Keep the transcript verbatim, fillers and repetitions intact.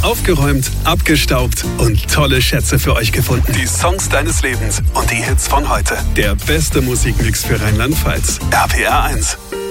Aufgeräumt, abgestaubt und tolle Schätze für euch gefunden. Die Songs deines Lebens und die Hits von heute. Der beste Musikmix für Rheinland-Pfalz. R P R eins.